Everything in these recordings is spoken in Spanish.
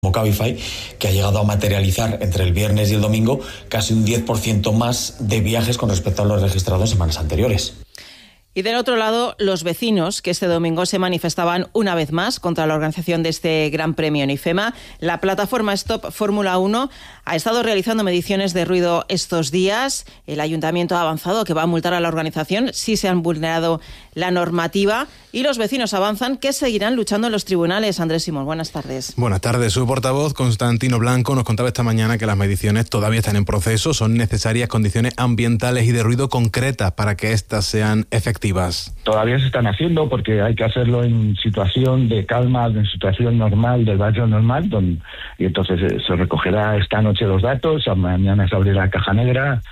como Cabify, que ha llegado a materializar entre el viernes y el domingo casi un 10% más de viajes con respecto a los registrados en semanas anteriores. Y del otro lado, los vecinos, que este domingo se manifestaban una vez más contra la organización de este Gran Premio en IFEMA. La plataforma Stop Fórmula 1 ha estado realizando mediciones de ruido estos días. El ayuntamiento ha avanzado que va a multar a la organización si se han vulnerado la normativa. Y los vecinos avanzan que seguirán luchando en los tribunales. Andrés Simón, buenas tardes. Buenas tardes. Su portavoz, Constantino Blanco, nos contaba esta mañana que las mediciones todavía están en proceso. Son necesarias condiciones ambientales y de ruido concretas para que éstas sean efectivas. Todavía se están haciendo porque hay que hacerlo en situación de calma, en situación normal, del barrio normal, y entonces se recogerá esta noche los datos, mañana se abrirá la caja negra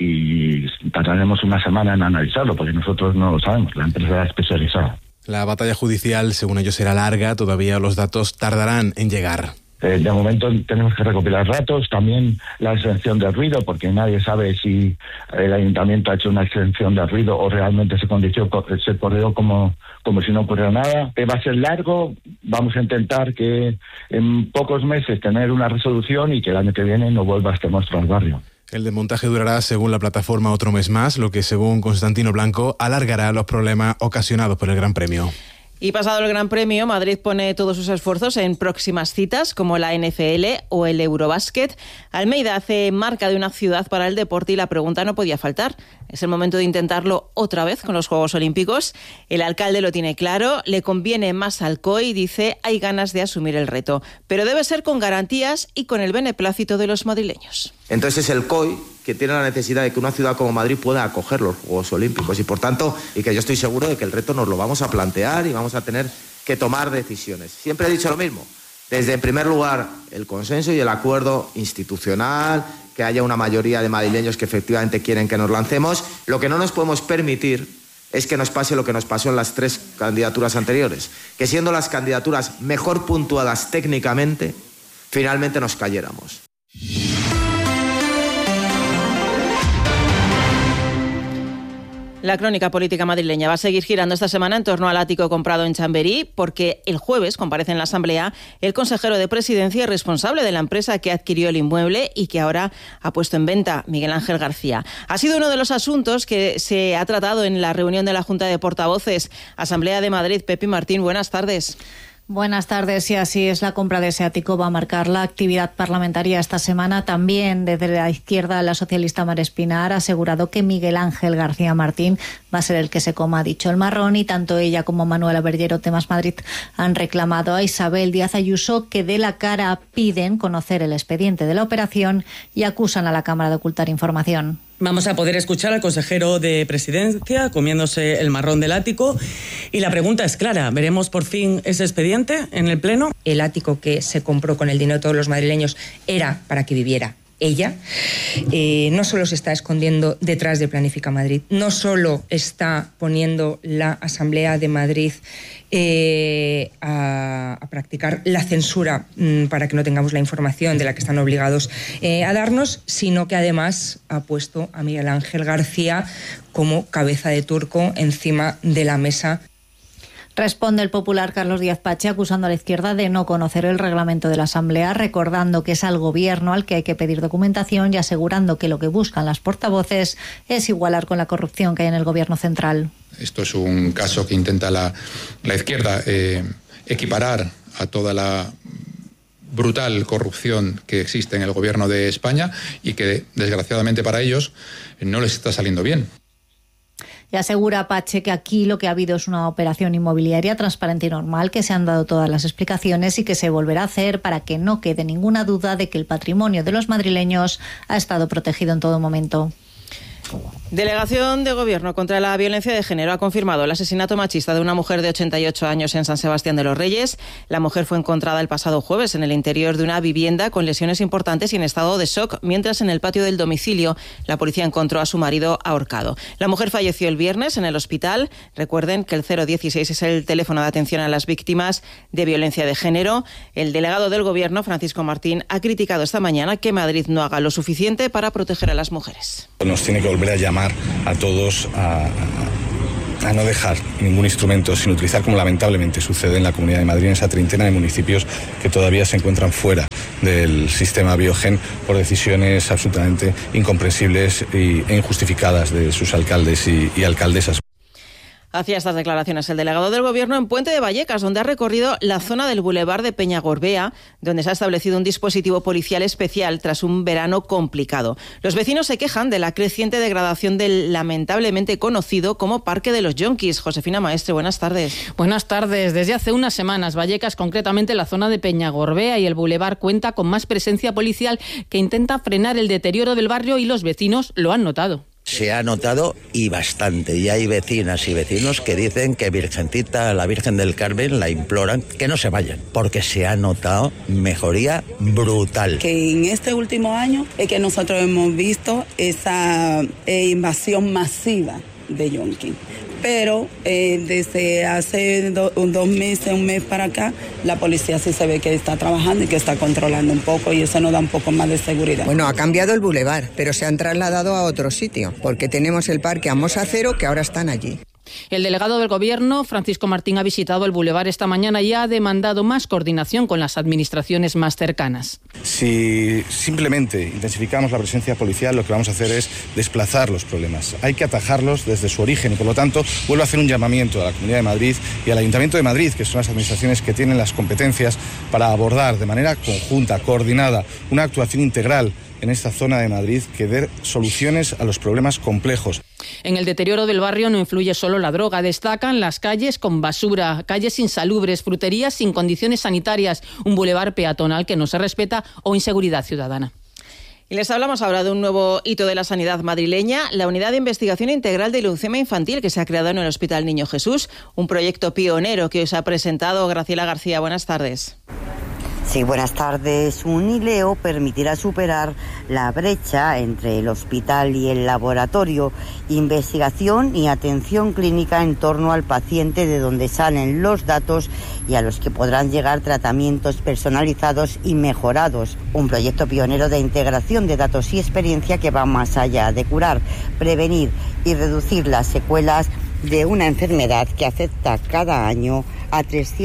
y tardaremos una semana en analizarlo porque nosotros no lo sabemos, la empresa especializada. La batalla judicial, según ellos, será larga, todavía los datos tardarán en llegar. De momento tenemos que recopilar datos, también la exención de ruido, porque nadie sabe si el ayuntamiento ha hecho una exención de ruido o realmente se corrió como si no ocurriera nada. Va a ser largo, vamos a intentar que en pocos meses tener una resolución y que el año que viene no vuelva este monstruo al barrio. El desmontaje durará, según la plataforma, otro mes más, lo que, según Constantino Blanco, alargará los problemas ocasionados por el Gran Premio. Y pasado el Gran Premio, Madrid pone todos sus esfuerzos en próximas citas como la NFL o el Eurobásquet. Almeida hace marca de una ciudad para el deporte y la pregunta no podía faltar. Es el momento de intentarlo otra vez con los Juegos Olímpicos. El alcalde lo tiene claro, le conviene más al COI, dice, hay ganas de asumir el reto. Pero debe ser con garantías y con el beneplácito de los madrileños. Entonces es el COI que tiene la necesidad de que una ciudad como Madrid pueda acoger los Juegos Olímpicos y por tanto, y que yo estoy seguro de que el reto nos lo vamos a plantear y vamos a tener que tomar decisiones. Siempre he dicho lo mismo, desde en primer lugar el consenso y el acuerdo institucional, que haya una mayoría de madrileños que efectivamente quieren que nos lancemos. Lo que no nos podemos permitir es que nos pase lo que nos pasó en las 3 candidaturas anteriores, que siendo las candidaturas mejor puntuadas técnicamente, finalmente nos cayéramos. La crónica política madrileña va a seguir girando esta semana en torno al ático comprado en Chamberí, porque el jueves comparece en la Asamblea el consejero de Presidencia y responsable de la empresa que adquirió el inmueble y que ahora ha puesto en venta, Miguel Ángel García. Ha sido uno de los asuntos que se ha tratado en la reunión de la Junta de Portavoces. Asamblea de Madrid, Pepi Martín, buenas tardes. Buenas tardes, y así es, la compra de ese ático va a marcar la actividad parlamentaria esta semana. También desde la izquierda, la socialista Mar Espinar ha asegurado que Miguel Ángel García Martín va a ser el que se coma dicho el marrón, y tanto ella como Manuela Berllero Temas Madrid han reclamado a Isabel Díaz Ayuso que dé la cara. Piden conocer el expediente de la operación y acusan a la Cámara de ocultar información. Vamos a poder escuchar al consejero de Presidencia comiéndose el marrón del ático. Y la pregunta es clara, ¿veremos por fin ese expediente en el Pleno? El ático que se compró con el dinero de todos los madrileños era para que viviera ella. No solo se está escondiendo detrás de Planifica Madrid, no solo está poniendo la Asamblea de Madrid a practicar la censura para que no tengamos la información de la que están obligados a darnos, sino que además ha puesto a Miguel Ángel García como cabeza de turco encima de la mesa. Responde el popular Carlos Díaz Pache acusando a la izquierda de no conocer el reglamento de la Asamblea, recordando que es al Gobierno al que hay que pedir documentación y asegurando que lo que buscan las portavoces es igualar con la corrupción que hay en el Gobierno central. Esto es un caso que intenta la izquierda equiparar a toda la brutal corrupción que existe en el Gobierno de España y que, desgraciadamente para ellos, no les está saliendo bien. Y asegura Pache que aquí lo que ha habido es una operación inmobiliaria transparente y normal, que se han dado todas las explicaciones y que se volverá a hacer para que no quede ninguna duda de que el patrimonio de los madrileños ha estado protegido en todo momento. Delegación de Gobierno contra la Violencia de Género ha confirmado el asesinato machista de una mujer de 88 años en San Sebastián de los Reyes. La mujer fue encontrada el pasado jueves en el interior de una vivienda con lesiones importantes y en estado de shock, mientras en el patio del domicilio la policía encontró a su marido ahorcado. La mujer falleció el viernes en el hospital. Recuerden que el 016 es el teléfono de atención a las víctimas de violencia de género. El delegado del Gobierno, Francisco Martín, ha criticado esta mañana que Madrid no haga lo suficiente para proteger a las mujeres. Nos tiene que volver a llamar a todos a no dejar ningún instrumento sin utilizar, como lamentablemente sucede en la Comunidad de Madrid, en esa treintena de municipios que todavía se encuentran fuera del sistema Biogen por decisiones absolutamente incomprensibles e injustificadas de sus alcaldes y alcaldesas. Hacía estas declaraciones el delegado del Gobierno en Puente de Vallecas, donde ha recorrido la zona del Boulevard de Peñagorbea, donde se ha establecido un dispositivo policial especial tras un verano complicado. Los vecinos se quejan de la creciente degradación del lamentablemente conocido como Parque de los Yonkis. Josefina Maestre, buenas tardes. Buenas tardes. Desde hace unas semanas, Vallecas, concretamente la zona de Peñagorbea y el Boulevard, cuenta con más presencia policial que intenta frenar el deterioro del barrio y los vecinos lo han notado. Se ha notado y bastante, y hay vecinas y vecinos que dicen que Virgencita, la Virgen del Carmen, la imploran que no se vayan, porque se ha notado mejoría brutal. Que en este último año es que nosotros hemos visto esa invasión masiva de yonki. Pero desde hace 2 meses, un mes para acá, la policía sí se ve que está trabajando y que está controlando un poco, y eso nos da un poco más de seguridad. Bueno, ha cambiado el bulevar, pero se han trasladado a otro sitio, porque tenemos el parque Amos Acero, que ahora están allí. El delegado del Gobierno, Francisco Martín, ha visitado el bulevar esta mañana y ha demandado más coordinación con las administraciones más cercanas. Si simplemente intensificamos la presencia policial, lo que vamos a hacer es desplazar los problemas. Hay que atajarlos desde su origen y, por lo tanto, vuelvo a hacer un llamamiento a la Comunidad de Madrid y al Ayuntamiento de Madrid, que son las administraciones que tienen las competencias para abordar de manera conjunta, coordinada, una actuación integral en esta zona de Madrid que dé soluciones a los problemas complejos. En el deterioro del barrio no influye solo la droga. Destacan las calles con basura, calles insalubres, fruterías sin condiciones sanitarias, un bulevar peatonal que no se respeta o inseguridad ciudadana. Y les hablamos ahora de un nuevo hito de la sanidad madrileña, la Unidad de Investigación Integral de Leucemia Infantil, que se ha creado en el Hospital Niño Jesús, un proyecto pionero que os ha presentado Graciela García. Buenas tardes. Sí, buenas tardes. Un ILEO permitirá superar la brecha entre el hospital y el laboratorio, investigación y atención clínica en torno al paciente, de donde salen los datos y a los que podrán llegar tratamientos personalizados y mejorados. Un proyecto pionero de integración de datos y experiencia que va más allá de curar, prevenir y reducir las secuelas de una enfermedad que afecta cada año a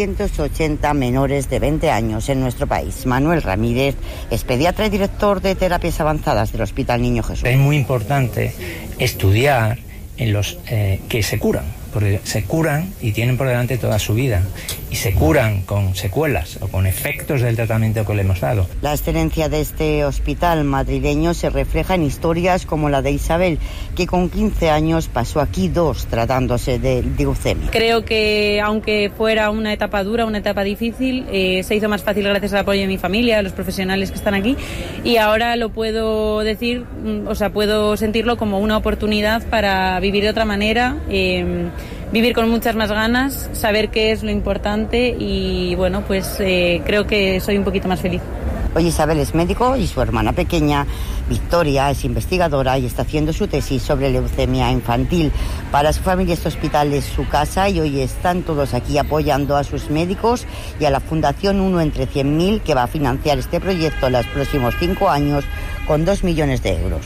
380 menores de 20 años en nuestro país. Manuel Ramírez es pediatra y director de terapias avanzadas del Hospital Niño Jesús. Es muy importante estudiar en los que se curan, porque se curan y tienen por delante toda su vida, y se curan con secuelas o con efectos del tratamiento que le hemos dado. La excelencia de este hospital madrileño se refleja en historias como la de Isabel, que con 15 años pasó aquí 2 tratándose de leucemia. Creo que aunque fuera una etapa dura, una etapa difícil, se hizo más fácil gracias al apoyo de mi familia, de los profesionales que están aquí, y ahora lo puedo decir, puedo sentirlo como una oportunidad para vivir de otra manera, vivir con muchas más ganas, saber qué es lo importante y creo que soy un poquito más feliz. Hoy Isabel es médico y su hermana pequeña, Victoria, es investigadora y está haciendo su tesis sobre leucemia infantil. Para su familia este hospital es su casa y hoy están todos aquí apoyando a sus médicos y a la Fundación 1 entre 100.000, que va a financiar este proyecto en los próximos 5 años con 2 millones de euros.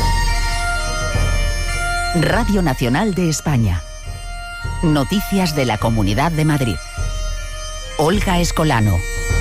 Radio Nacional de España. Noticias de la Comunidad de Madrid. Olga Escolano.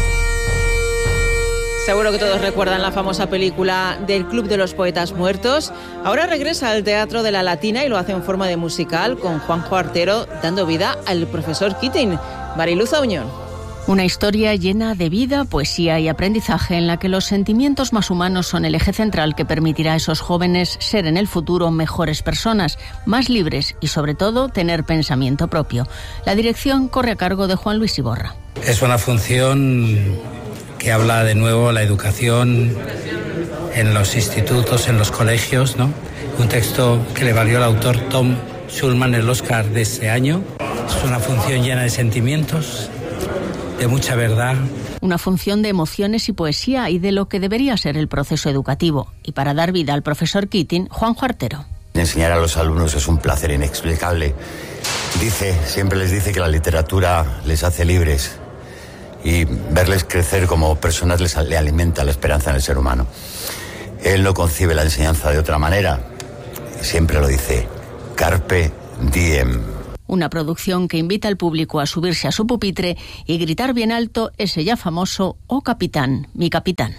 Seguro que todos recuerdan la famosa película del Club de los Poetas Muertos. Ahora regresa al Teatro de la Latina y lo hace en forma de musical con Juanjo Artero dando vida al profesor Keating. Mariluz Auñón. Una historia llena de vida, poesía y aprendizaje en la que los sentimientos más humanos son el eje central que permitirá a esos jóvenes ser en el futuro mejores personas, más libres y sobre todo tener pensamiento propio. La dirección corre a cargo de Juan Luis Iborra. Es una función que habla de nuevo la educación en los institutos, en los colegios, ¿no? Un texto que le valió al autor Tom Schulman el Oscar de este año. Es una función llena de sentimientos, de mucha verdad. Una función de emociones y poesía y de lo que debería ser el proceso educativo. Y para dar vida al profesor Keating, Juanjo Artero. Enseñar a los alumnos es un placer inexplicable. Siempre les dice que la literatura les hace libres y verles crecer como personas le alimenta la esperanza en el ser humano. Él no concibe la enseñanza de otra manera. Siempre lo dice, carpe diem. una producción que invita al público a subirse a su pupitre y gritar bien alto ese ya famoso "Oh capitán, mi capitán".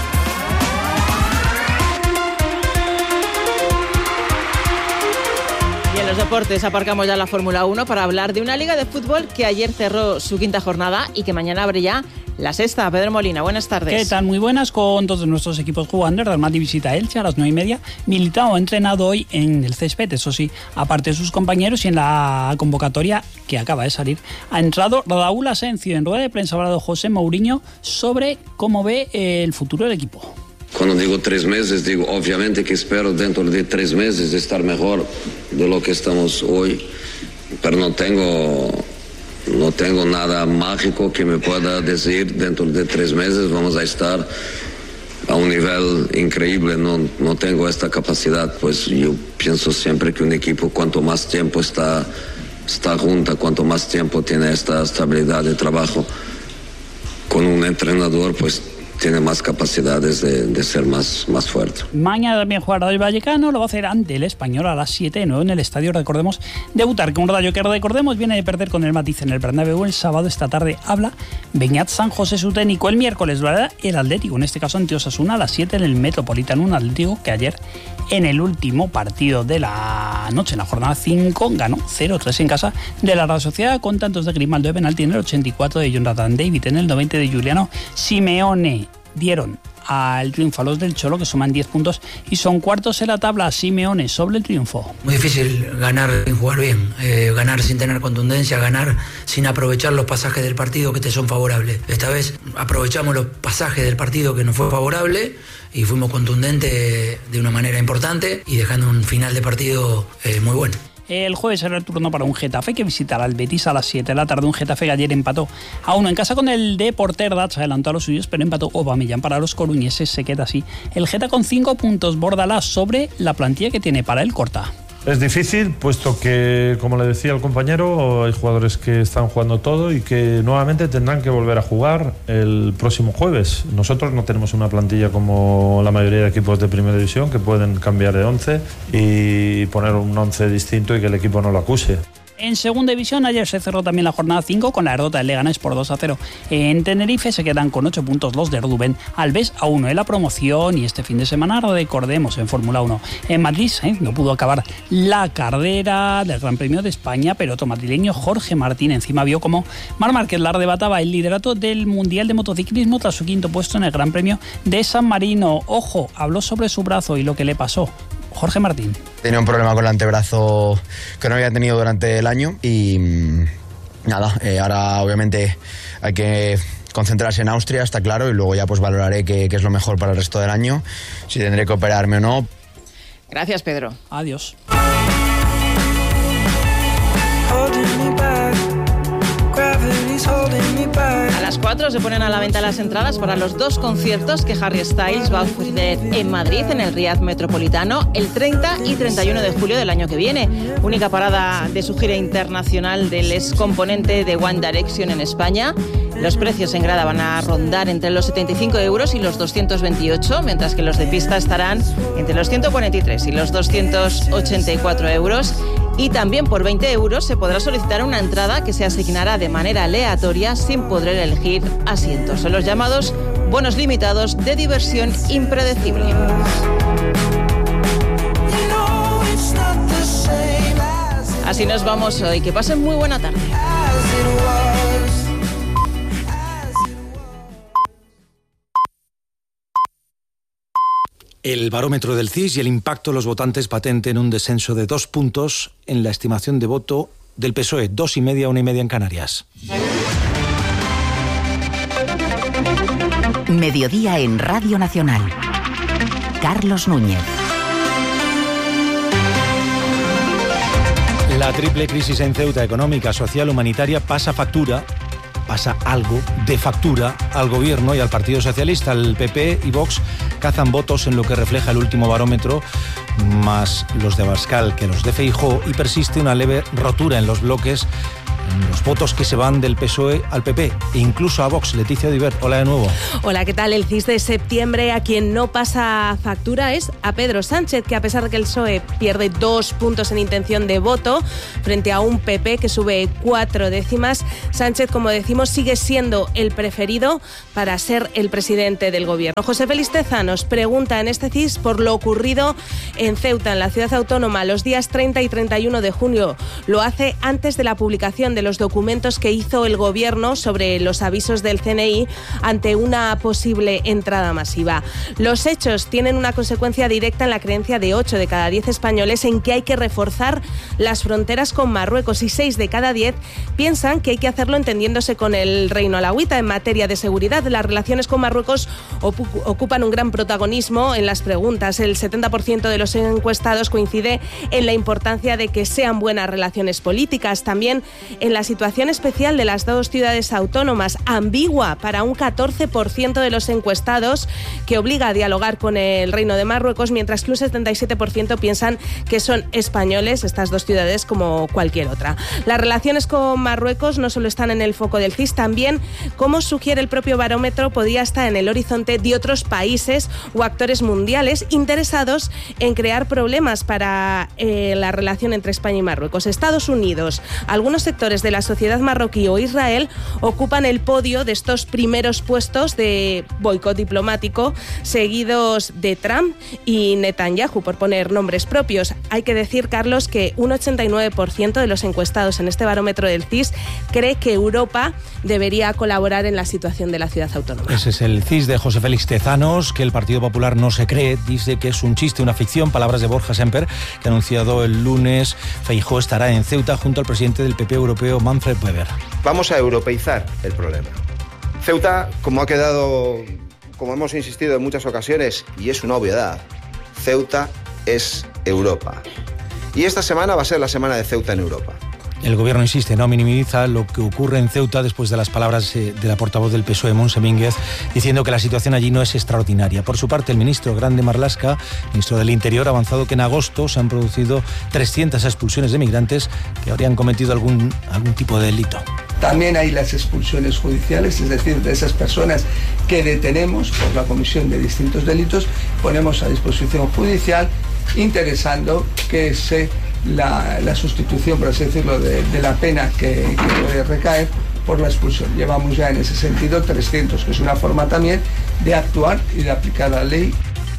Y en los deportes aparcamos ya la Fórmula 1 para hablar de una liga de fútbol que ayer cerró su quinta jornada y que mañana abre ya la sexta. Pedro Molina, buenas tardes. ¿Qué tal? Muy buenas, con todos nuestros equipos jugando. El Real Madrid visita a Elche a las 9:30. Militao ha entrenado hoy en el césped, eso sí, aparte de sus compañeros, y en la convocatoria que acaba de salir ha entrado Raúl Asencio. En rueda de prensa ha hablado José Mourinho sobre cómo ve el futuro del equipo. Cuando digo 3 meses, digo obviamente que espero dentro de 3 meses estar mejor de lo que estamos hoy, pero no tengo nada mágico que me pueda decir dentro de 3 meses vamos a estar a un nivel increíble. No tengo esta capacidad. Pues yo pienso siempre que un equipo, cuanto más tiempo está junta, cuanto más tiempo tiene esta estabilidad de trabajo con un entrenador, pues tiene más capacidades de ser más fuerte. Mañana también jugará el Vallecano, lo va a hacer ante el Español a las 7 de nuevo en el estadio. Recordemos, debutar con un Rayo que recordemos viene de perder con el Matiz en el Bernabéu el sábado. Esta tarde habla Beñat San José, su técnico. El miércoles lo hará el Atlético, en este caso ante Osasuna a las 7 en el Metropolitano. Un Atlético que ayer en el último partido de la noche, en la jornada 5, ganó 0-3 en casa de la Real Sociedad, con tantos de Grimaldo de penalti en el 84, de Jonathan David en el 90, de Giuliano Simeone. Dieron al triunfo a los del Cholo, que suman 10 puntos y son cuartos en la tabla. Simeone sobre el triunfo. Muy difícil ganar sin jugar bien, ganar sin tener contundencia, ganar sin aprovechar los pasajes del partido que te son favorables. Esta vez aprovechamos los pasajes del partido que nos fue favorable y fuimos contundentes de una manera importante y dejando un final de partido muy bueno. El jueves será el turno para un Getafe que visitará al Betis a las 7 de la tarde. Un Getafe que ayer empató a 1 en casa con el Deporter Dach, adelantó a los suyos, pero empató Aubameyang para los coruñeses. Se queda así el Geta con 5 puntos. Bordalás sobre la plantilla que tiene para el Corta. Es difícil, puesto que, como le decía el compañero, hay jugadores que están jugando todo y que nuevamente tendrán que volver a jugar el próximo jueves. Nosotros no tenemos una plantilla como la mayoría de equipos de primera división que pueden cambiar de 11 y poner un 11 distinto y que el equipo no lo acuse. En segunda división, ayer se cerró también la jornada 5 con la derrota del Leganés por 2-0. En Tenerife se quedan con 8 puntos los de Rubén Alves a 1 en la promoción. Y este fin de semana, recordemos, en Fórmula 1 en Madrid no pudo acabar la carrera del Gran Premio de España, pero otro madrileño, Jorge Martín, encima vio como Marc Márquez le arrebataba el liderato del Mundial de Motociclismo tras su quinto puesto en el Gran Premio de San Marino. Ojo, habló sobre su brazo y lo que le pasó. Jorge Martín. Tenía un problema con el antebrazo que no había tenido durante el año y nada, ahora obviamente hay que concentrarse en Austria, está claro, y luego ya pues valoraré qué es lo mejor para el resto del año, si tendré que operarme o no. Gracias, Pedro. Adiós. A las 4 se ponen a la venta las entradas para los 2 conciertos que Harry Styles va a ofrecer en Madrid, en el Riad Metropolitano, el 30 y 31 de julio del año que viene. Única parada de su gira internacional del ex componente de One Direction en España. Los precios en grada van a rondar entre los 75 euros y los 228, mientras que los de pista estarán entre los 143 y los 284 euros. Y también por 20 euros se podrá solicitar una entrada que se asignará de manera aleatoria sin poder elegir asientos. Son los llamados bonos limitados de diversión impredecible. Así nos vamos hoy. Que pasen muy buena tarde. El barómetro del CIS y el impacto de los votantes patenten un descenso de 2 puntos en la estimación de voto del PSOE, 2,5 a 1,5 en Canarias. Mediodía en Radio Nacional. Carlos Núñez. La triple crisis en Ceuta, económica, social, humanitaria, pasa algo de factura al gobierno y al Partido Socialista. El PP y Vox cazan votos en lo que refleja el último barómetro, más los de Abascal que los de Feijóo, y persiste una leve rotura en los bloques los votos que se van del PSOE al PP e incluso a Vox. Leticia Diver, hola de nuevo. Hola, ¿qué tal? El CIS de septiembre a quien no pasa factura es a Pedro Sánchez, que a pesar de que el PSOE pierde 2 puntos en intención de voto frente a un PP que sube 4 décimas, Sánchez, como decimos, sigue siendo el preferido para ser el presidente del gobierno. José Félix Tezanos pregunta en este CIS por lo ocurrido en Ceuta, en la ciudad autónoma, los días 30 y 31 de junio. Lo hace antes de la publicación de los documentos que hizo el gobierno sobre los avisos del CNI ante una posible entrada masiva. Los hechos tienen una consecuencia directa en la creencia de 8 de cada 10 españoles en que hay que reforzar las fronteras con Marruecos, y 6 de cada 10 piensan que hay que hacerlo entendiéndose con el Reino Alauita. En materia de seguridad, las relaciones con Marruecos ocupan un gran protagonismo en las preguntas. El 70% de los encuestados coincide en la importancia de que sean buenas relaciones políticas. También en la situación especial de las 2 ciudades autónomas, ambigua para un 14% de los encuestados, que obliga a dialogar con el Reino de Marruecos, mientras que un 77% piensan que son españoles estas 2 ciudades como cualquier otra. Las relaciones con Marruecos no solo están en el foco del CIS, también, como sugiere el propio barómetro, podría estar en el horizonte de otros países o actores mundiales interesados en crear problemas para la relación entre España y Marruecos. Estados Unidos, algunos sectores de la sociedad marroquí o Israel ocupan el podio de estos primeros puestos de boicot diplomático, seguidos de Trump y Netanyahu, por poner nombres propios. Hay que decir, Carlos, que un 89% de los encuestados en este barómetro del CIS cree que Europa debería colaborar en la situación de la ciudad autónoma. Ese es el CIS de José Félix Tezanos, que el Partido Popular no se cree, dice que es un chiste, una ficción. Palabras de Borja Semper, que ha anunciado el lunes Feijóo estará en Ceuta junto al presidente del PP europeo, Manfred Weber. Vamos a europeizar el problema. Ceuta, como hemos insistido en muchas ocasiones, y es una obviedad, Ceuta es Europa. Y esta semana va a ser la semana de Ceuta en Europa. El gobierno insiste, no minimiza lo que ocurre en Ceuta después de las palabras de la portavoz del PSOE, Montse Mínguez, diciendo que la situación allí no es extraordinaria. Por su parte, el ministro Grande Marlaska, ministro del Interior, ha avanzado que en agosto se han producido 300 expulsiones de migrantes que habrían cometido algún tipo de delito. También hay las expulsiones judiciales, es decir, de esas personas que detenemos por la comisión de distintos delitos, ponemos a disposición judicial, interesando que la sustitución, por así decirlo, de la pena que puede recaer por la expulsión. Llevamos ya en ese sentido 300, que es una forma también de actuar y de aplicar la ley.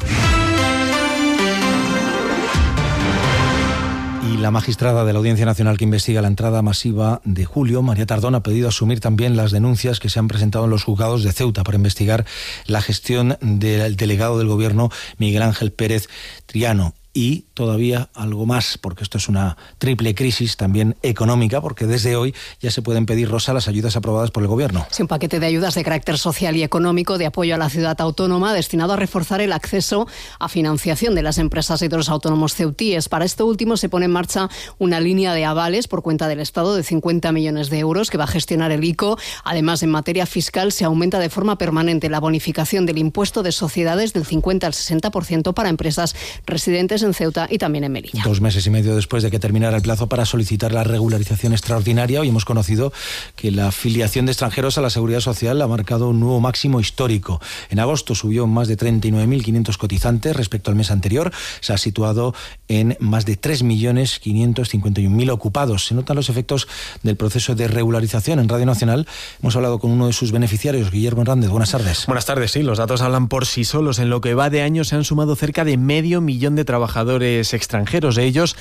Y la magistrada de la Audiencia Nacional que investiga la entrada masiva de julio, María Tardón, ha pedido asumir también las denuncias que se han presentado en los juzgados de Ceuta para investigar la gestión del delegado del Gobierno, Miguel Ángel Pérez Triano. Y todavía algo más, porque esto es una triple crisis también económica, porque desde hoy ya se pueden pedir, Rosa, las ayudas aprobadas por el Gobierno. Sí, un paquete de ayudas de carácter social y económico de apoyo a la ciudad autónoma destinado a reforzar el acceso a financiación de las empresas y de los autónomos ceutíes. Para esto último se pone en marcha una línea de avales por cuenta del Estado de 50 millones de euros que va a gestionar el ICO. Además, en materia fiscal se aumenta de forma permanente la bonificación del impuesto de sociedades del 50 al 60% para empresas residentes en Ceuta y también en Melilla. 2 meses y medio después de que terminara el plazo para solicitar la regularización extraordinaria, hoy hemos conocido que la afiliación de extranjeros a la Seguridad Social ha marcado un nuevo máximo histórico. En agosto subió más de 39.500 cotizantes respecto al mes anterior. Se ha situado en más de 3.551.000 ocupados. Se notan los efectos del proceso de regularización. En Radio Nacional hemos hablado con uno de sus beneficiarios, Guillermo Hernández. Buenas tardes. Buenas tardes, sí. Los datos hablan por sí solos. En lo que va de año se han sumado cerca de 500.000 de trabajadores extranjeros. De ellos,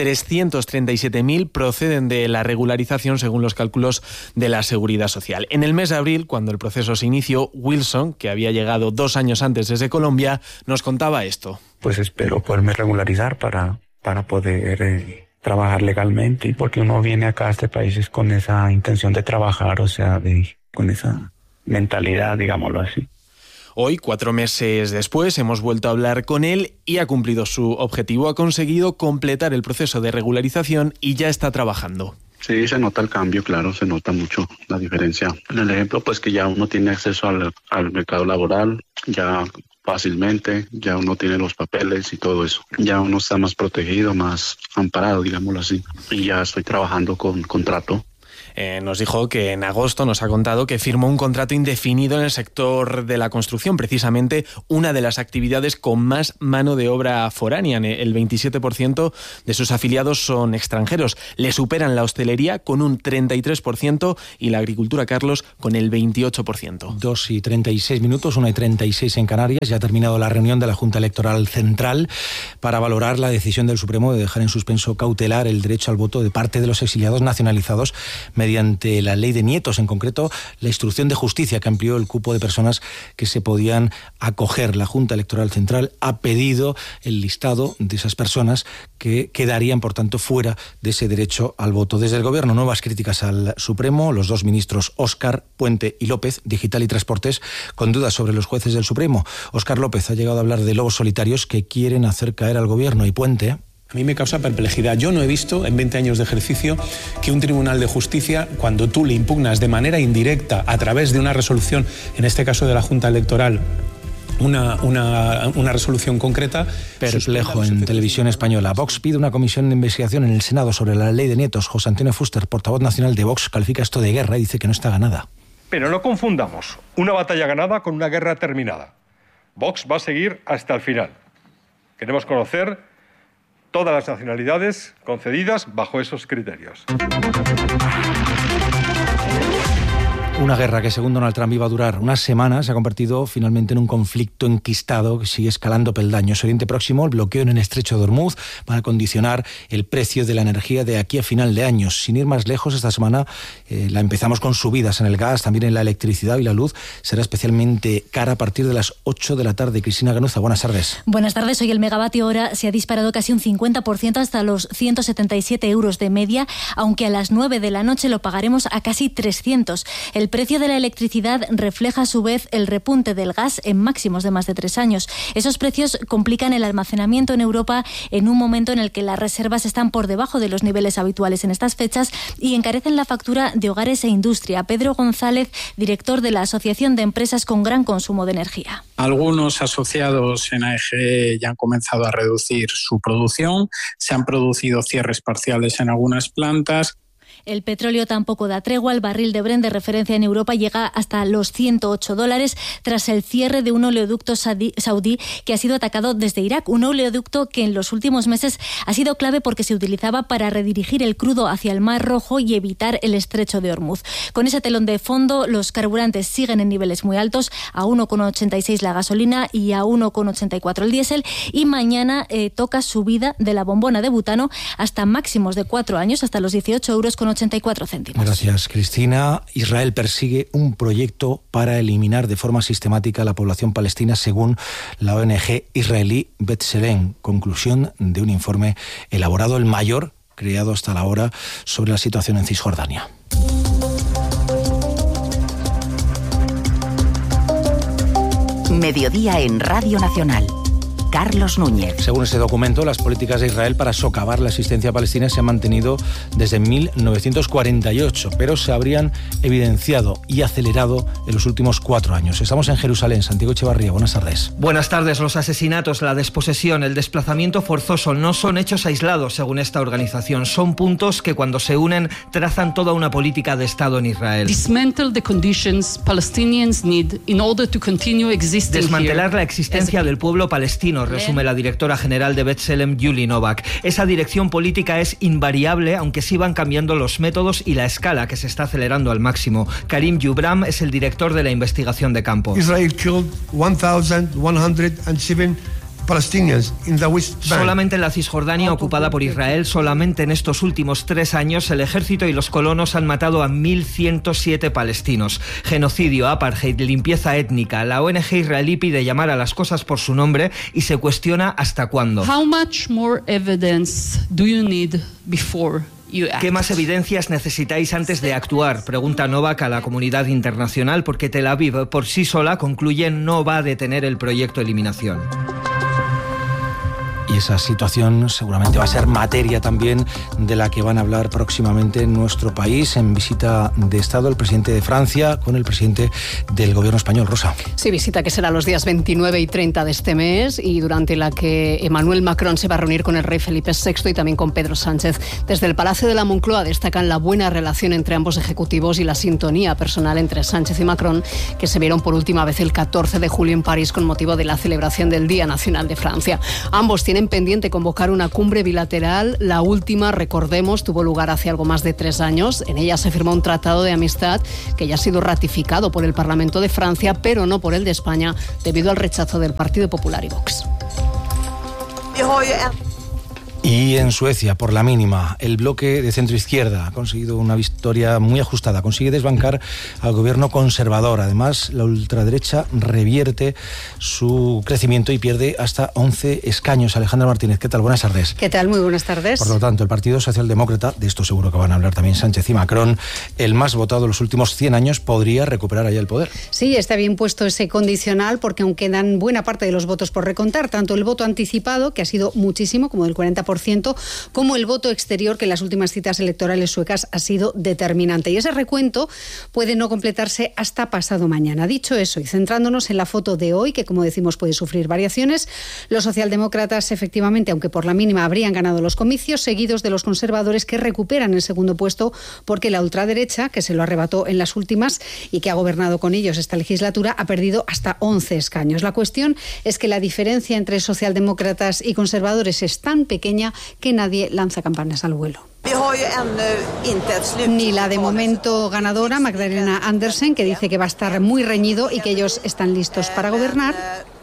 337.000 proceden de la regularización según los cálculos de la Seguridad Social. En el mes de abril, cuando el proceso se inició, Wilson, que había llegado 2 años antes desde Colombia, nos contaba esto. Pues espero poderme regularizar para poder trabajar legalmente, porque uno viene acá a este país es con esa intención de trabajar, o sea, con esa mentalidad, digámoslo así. Hoy, 4 meses después, hemos vuelto a hablar con él y ha cumplido su objetivo. Ha conseguido completar el proceso de regularización y ya está trabajando. Sí, se nota el cambio, claro, se nota mucho la diferencia. En el ejemplo, pues que ya uno tiene acceso al mercado laboral, ya fácilmente, ya uno tiene los papeles y todo eso. Ya uno está más protegido, más amparado, digámoslo así. Y ya estoy trabajando con contrato. nos dijo que en agosto, nos ha contado, que firmó un contrato indefinido en el sector de la construcción, precisamente una de las actividades con más mano de obra foránea. El 27% de sus afiliados son extranjeros. Le superan la hostelería con un 33% y la agricultura, Carlos, con el 28%. 2:36, 1:36 en Canarias. Ya ha terminado la reunión de la Junta Electoral Central para valorar la decisión del Supremo de dejar en suspenso cautelar el derecho al voto de parte de los exiliados nacionalizados mediante la ley de nietos, en concreto la instrucción de justicia que amplió el cupo de personas que se podían acoger. La Junta Electoral Central ha pedido el listado de esas personas que quedarían, por tanto, fuera de ese derecho al voto. Desde el Gobierno, nuevas críticas al Supremo. Los dos ministros Óscar, Puente y López, Digital y Transportes, con dudas sobre los jueces del Supremo. Óscar López ha llegado a hablar de lobos solitarios que quieren hacer caer al Gobierno, y Puente: a mí me causa perplejidad. Yo no he visto en 20 años de ejercicio que un tribunal de justicia, cuando tú le impugnas de manera indirecta a través de una resolución, en este caso de la Junta Electoral, una resolución concreta. Perplejo en Televisión Española. Vox pide una comisión de investigación en el Senado sobre la ley de nietos. José Antonio Fuster, portavoz nacional de Vox, califica esto de guerra y dice que no está ganada. Pero no confundamos una batalla ganada con una guerra terminada. Vox va a seguir hasta el final. Queremos conocer todas las nacionalidades concedidas bajo esos criterios. Una guerra que, según Donald Trump, iba a durar unas semanas, se ha convertido finalmente en un conflicto enquistado que sigue escalando peldaños. Oriente Próximo, el bloqueo en el estrecho de Hormuz van a condicionar el precio de la energía de aquí a final de año. Sin ir más lejos, esta semana la empezamos con subidas en el gas, también en la electricidad, y la luz será especialmente cara a partir de las 8 de la tarde. Cristina Ganuza, buenas tardes. Buenas tardes. Hoy el megavatio hora se ha disparado casi un 50% hasta los 177 euros de media, aunque a las 9 de la noche lo pagaremos a casi 300. El precio de la electricidad refleja a su vez el repunte del gas en máximos de más de 3 años. Esos precios complican el almacenamiento en Europa en un momento en el que las reservas están por debajo de los niveles habituales en estas fechas y encarecen la factura de hogares e industria. Pedro González, director de la Asociación de Empresas con Gran Consumo de Energía. Algunos asociados en AEG ya han comenzado a reducir su producción, se han producido cierres parciales en algunas plantas. El petróleo tampoco da tregua. El barril de Brent de referencia en Europa llega hasta los $108 tras el cierre de un oleoducto saudí que ha sido atacado desde Irak. Un oleoducto que en los últimos meses ha sido clave porque se utilizaba para redirigir el crudo hacia el Mar Rojo y evitar el estrecho de Hormuz. Con ese telón de fondo, los carburantes siguen en niveles muy altos, a 1,86 la gasolina y a 1,84 el diésel. Y mañana toca subida de la bombona de butano hasta máximos de 4 años, hasta los 18,84 €. Gracias, Cristina. Israel persigue un proyecto para eliminar de forma sistemática a la población palestina, según la ONG israelí B'Tselem. Conclusión de un informe elaborado, el mayor creado hasta la hora, sobre la situación en Cisjordania. Mediodía en Radio Nacional. Carlos Núñez. Según ese documento, las políticas de Israel para socavar la existencia palestina se han mantenido desde 1948, pero se habrían evidenciado y acelerado en los últimos 4 años. Estamos en Jerusalén. Santiago Echevarría, buenas tardes. Buenas tardes. Los asesinatos, la desposesión, el desplazamiento forzoso no son hechos aislados, según esta organización. Son puntos que, cuando se unen, trazan toda una política de Estado en Israel. Dismantle the conditions Palestinians need in order to continue existing. Desmantelar la existencia del pueblo palestino, resume la directora general de B'Tselem, Yuli Novak. Esa dirección política es invariable, aunque sí van cambiando los métodos y la escala, que se está acelerando al máximo. Karim Yubram es el director de la investigación de campo. Israel killed 1,107 Palestinians in the West Bank. Solamente en la Cisjordania ocupada por Israel, solamente en estos últimos 3 años, el ejército y los colonos han matado a 1.107 palestinos. Genocidio, apartheid, limpieza étnica. La ONG israelí pide llamar a las cosas por su nombre y se cuestiona hasta cuándo. How much more evidence do you need before? ¿Qué más evidencias necesitáis antes de actuar?, pregunta Novak a la comunidad internacional, porque Tel Aviv por sí sola, concluye, no va a detener el proyecto de eliminación. Y esa situación seguramente va a ser materia también de la que van a hablar próximamente en nuestro país, en visita de Estado el presidente de Francia con el presidente del gobierno español. Rosa. Sí, visita que será los días 29 y 30 de este mes y durante la que Emmanuel Macron se va a reunir con el rey Felipe VI y también con Pedro Sánchez. Desde el Palacio de la Moncloa destacan la buena relación entre ambos ejecutivos y la sintonía personal entre Sánchez y Macron, que se vieron por última vez el 14 de julio en París con motivo de la celebración del Día Nacional de Francia. Ambos tienen pendiente convocar una cumbre bilateral. La última, recordemos, tuvo lugar hace algo más de 3 años. En ella se firmó un tratado de amistad que ya ha sido ratificado por el Parlamento de Francia, pero no por el de España, debido al rechazo del Partido Popular y Vox. Y en Suecia, por la mínima, el bloque de centro-izquierda ha conseguido una victoria muy ajustada. Consigue desbancar al gobierno conservador. Además, la ultraderecha revierte su crecimiento y pierde hasta 11 escaños. Alejandra Martínez, ¿qué tal? Buenas tardes. ¿Qué tal? Muy buenas tardes. Por lo tanto, el Partido Socialdemócrata, de esto seguro que van a hablar también Sánchez y Macron, el más votado de los últimos 100 años, podría recuperar allá el poder. Sí, está bien puesto ese condicional porque aún quedan buena parte de los votos por recontar, tanto el voto anticipado, que ha sido muchísimo, como del 40%, como el voto exterior, que en las últimas citas electorales suecas ha sido determinante. Y ese recuento puede no completarse hasta pasado mañana. Dicho eso, y centrándonos en la foto de hoy, que como decimos puede sufrir variaciones, los socialdemócratas efectivamente, aunque por la mínima habrían ganado los comicios, seguidos de los conservadores, que recuperan el segundo puesto porque la ultraderecha, que se lo arrebató en las últimas y que ha gobernado con ellos esta legislatura, ha perdido hasta 11 escaños. La cuestión es que la diferencia entre socialdemócratas y conservadores es tan pequeña que nadie lanza campanas al vuelo. Ni la de momento ganadora, Magdalena Andersen, que dice que va a estar muy reñido y que ellos están listos para gobernar.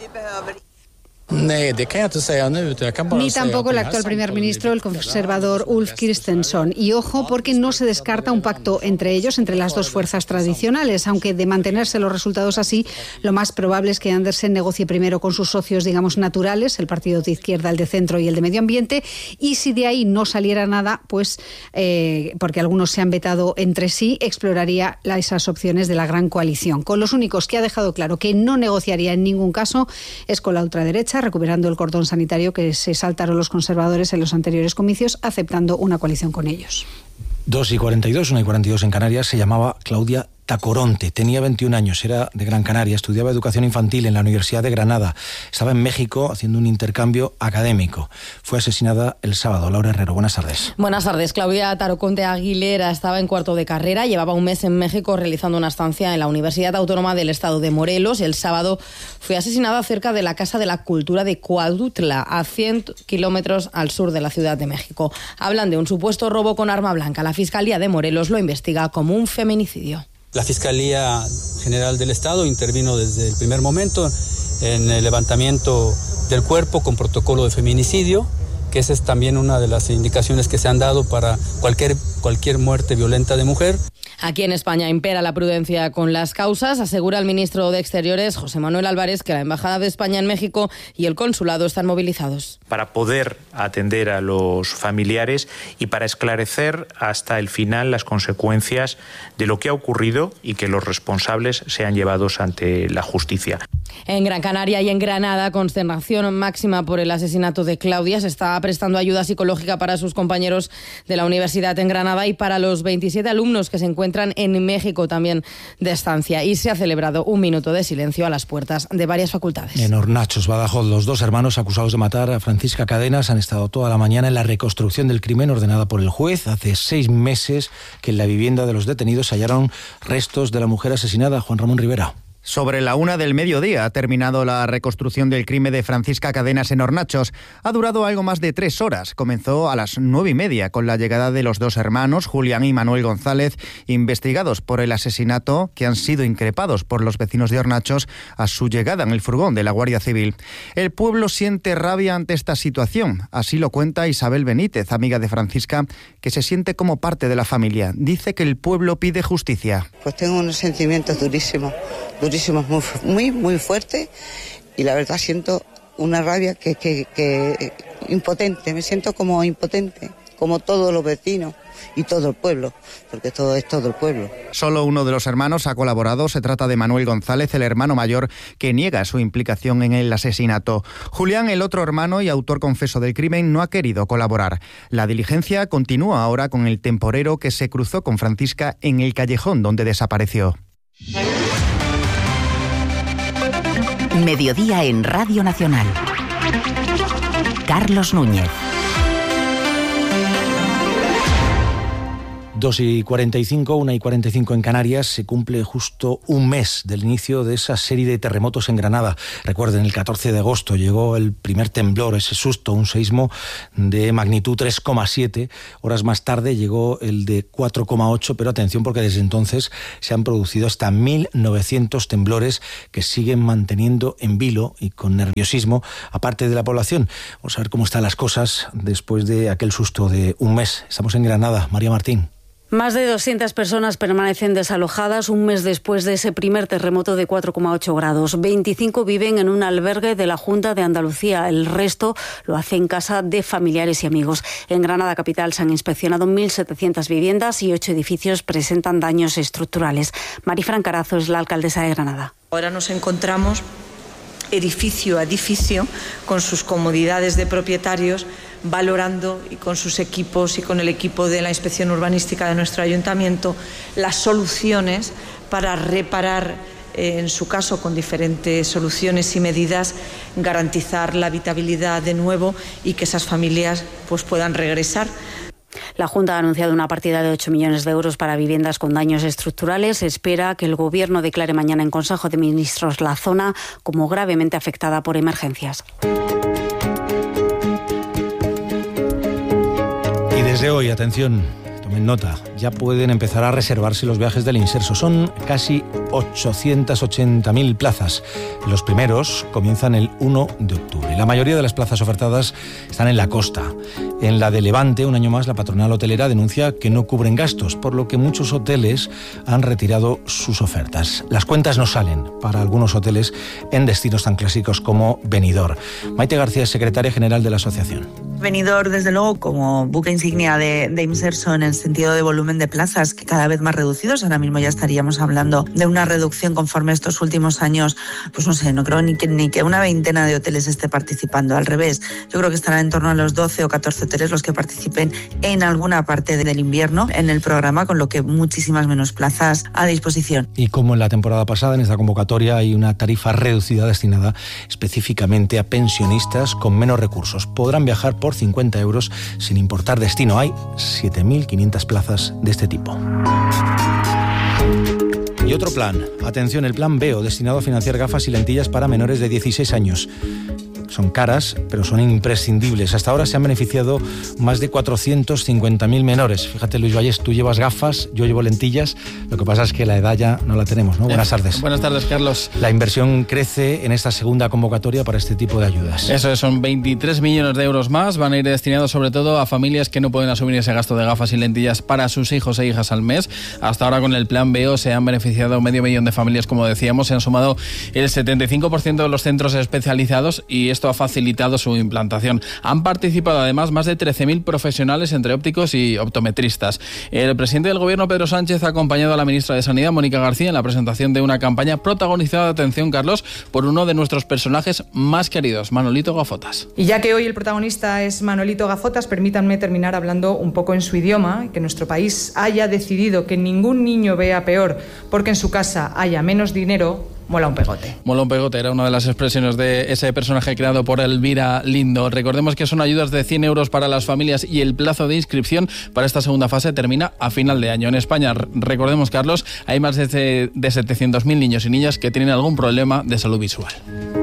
Ni tampoco el actual primer ministro, el conservador Ulf Kristersson. Y ojo, porque no se descarta un pacto entre ellos, entre las dos fuerzas tradicionales, aunque de mantenerse los resultados así, lo más probable es que Andersen negocie primero con sus socios, digamos, naturales, el partido de izquierda, el de centro y el de medio ambiente, y si de ahí no saliera nada, pues, porque algunos se han vetado entre sí, exploraría esas opciones de la gran coalición. Con los únicos que ha dejado claro que no negociaría en ningún caso es con la ultraderecha, recuperando el cordón sanitario que se saltaron los conservadores en los anteriores comicios, aceptando una coalición con ellos. 2:42, 1:42 en Canarias. Se llamaba Claudia Tacoronte, tenía 21 años, era de Gran Canaria, estudiaba educación infantil en la Universidad de Granada, estaba en México haciendo un intercambio académico. Fue asesinada el sábado. Laura Herrero, buenas tardes. Buenas tardes. Claudia Tacoronte Aguilera estaba en cuarto de carrera, llevaba un mes en México realizando una estancia en la Universidad Autónoma del Estado de Morelos. El sábado fue asesinada cerca de la Casa de la Cultura de Cuautla, a 100 kilómetros al sur de la Ciudad de México. Hablan de un supuesto robo con arma blanca. La Fiscalía de Morelos lo investiga como un feminicidio. La Fiscalía General del Estado intervino desde el primer momento en el levantamiento del cuerpo con protocolo de feminicidio, que esa es también una de las indicaciones que se han dado para cualquier muerte violenta de mujer. Aquí en España impera la prudencia con las causas. Asegura el ministro de Exteriores, José Manuel Álvarez, que la Embajada de España en México y el Consulado están movilizados. Para poder atender a los familiares y para esclarecer hasta el final las consecuencias de lo que ha ocurrido y que los responsables sean llevados ante la justicia. En Gran Canaria y en Granada, consternación máxima por el asesinato de Claudia. Se está prestando ayuda psicológica para sus compañeros de la universidad en Granada y para los 27 alumnos que se encuentran en México también de estancia. Y se ha celebrado un minuto de silencio a las puertas de varias facultades. En Hornachos, Badajoz, los dos hermanos acusados de matar a Francisca Cadenas han estado toda la mañana en la reconstrucción del crimen ordenada por el juez. Hace 6 meses que en la vivienda de los detenidos se hallaron restos de la mujer asesinada. Juan Ramón Rivera. Sobre la 1 del mediodía ha terminado la reconstrucción del crimen de Francisca Cadenas en Hornachos. Ha durado algo más de 3 horas. Comenzó a las 9:30 con la llegada de los dos hermanos, Julián y Manuel González, investigados por el asesinato, que han sido increpados por los vecinos de Hornachos a su llegada en el furgón de la Guardia Civil. El pueblo siente rabia ante esta situación. Así lo cuenta Isabel Benítez, amiga de Francisca, que se siente como parte de la familia. Dice que el pueblo pide justicia. Pues tengo unos sentimientos durísimos, muy fuerte, y la verdad siento una rabia que impotente, me siento como impotente, como todos los vecinos. y todo el pueblo, porque todo es todo el pueblo. Solo uno de los hermanos ha colaborado, se trata de Manuel González, el hermano mayor, que niega su implicación en el asesinato. Julián, el otro hermano y autor confeso del crimen, no ha querido colaborar. La diligencia continúa ahora con el temporero que se cruzó con Francisca en el callejón donde desapareció. Mediodía en Radio Nacional. Carlos Núñez. 2:45, 1:45 en Canarias, se cumple justo un mes del inicio de esa serie de terremotos en Granada. Recuerden, el 14 de agosto llegó el primer temblor, ese susto, un seísmo de magnitud 3,7. Horas más tarde llegó el de 4,8, pero atención porque desde entonces se han producido hasta 1.900 temblores que siguen manteniendo en vilo y con nerviosismo a parte de la población. Vamos a ver cómo están las cosas después de aquel susto de un mes. Estamos en Granada. María Martín. Más de 200 personas permanecen desalojadas un mes después de ese primer terremoto de 4,8 grados. 25 viven en un albergue de la Junta de Andalucía. El resto lo hace en casa de familiares y amigos. En Granada capital se han inspeccionado 1.700 viviendas y 8 edificios presentan daños estructurales. Marifran Carazo es la alcaldesa de Granada. Ahora nos encontramos edificio a edificio con sus comodidades de propietarios, valorando y con sus equipos y con el equipo de la inspección urbanística de nuestro ayuntamiento las soluciones para reparar, en su caso con diferentes soluciones y medidas, garantizar la habitabilidad de nuevo y que esas familias pues puedan regresar. La Junta ha anunciado una partida de 8 millones de euros para viviendas con daños estructurales. Se espera que el Gobierno declare mañana en Consejo de Ministros la zona como gravemente afectada por emergencias. Y desde hoy, atención, tomen nota, ya pueden empezar a reservarse los viajes del Inserso. Son casi 880.000 plazas. Los primeros comienzan el 1 de octubre. La mayoría de las plazas ofertadas están en la costa. En la de Levante, un año más, la patronal hotelera denuncia que no cubren gastos, por lo que muchos hoteles han retirado sus ofertas. Las cuentas no salen para algunos hoteles en destinos tan clásicos como Benidorm. Maite García es secretaria general de la asociación. Benidorm, desde luego, como buque insignia de Inserso en el sentido de volumen de plazas, que cada vez más reducidos. Ahora mismo ya estaríamos hablando de una reducción conforme a estos últimos años, pues no sé, no creo ni que una veintena de hoteles esté participando. Al revés, yo creo que estará en torno a los 12 o 14 hoteles los que participen en alguna parte del invierno en el programa, con lo que muchísimas menos plazas a disposición. Y como en la temporada pasada, en esta convocatoria hay una tarifa reducida destinada específicamente a pensionistas con menos recursos. Podrán viajar por 50 euros sin importar destino. Hay 7.500 plazas de este tipo. Y otro plan, atención, el plan BEO, destinado a financiar gafas y lentillas para menores de 16 años. Son caras, pero son imprescindibles. Hasta ahora se han beneficiado más de 450.000 menores. Fíjate, Luis Vallés, tú llevas gafas, yo llevo lentillas. Lo que pasa es que la edad ya no la tenemos, ¿no? Buenas tardes. Buenas tardes, Carlos. La inversión crece en esta segunda convocatoria para este tipo de ayudas. Eso son 23 millones de euros más. Van a ir destinados sobre todo a familias que no pueden asumir ese gasto de gafas y lentillas para sus hijos e hijas al mes. Hasta ahora con el plan BEO se han beneficiado 500.000 de familias, como decíamos. Se han sumado el 75% de los centros especializados y esto ha facilitado su implantación. Han participado además más de 13.000 profesionales entre ópticos y optometristas. El presidente del Gobierno, Pedro Sánchez, ha acompañado a la ministra de Sanidad, Mónica García, en la presentación de una campaña protagonizada, atención Carlos, por uno de nuestros personajes más queridos, Manolito Gafotas. Y ya que hoy el protagonista es Manolito Gafotas, permítanme terminar hablando un poco en su idioma, que nuestro país haya decidido que ningún niño vea peor porque en su casa haya menos dinero. Mola un pegote. Mola un pegote era una de las expresiones de ese personaje creado por Elvira Lindo. Recordemos que son ayudas de 100 euros para las familias y el plazo de inscripción para esta segunda fase termina a final de año. En España, recordemos, Carlos, hay más de 700.000 niños y niñas que tienen algún problema de salud visual.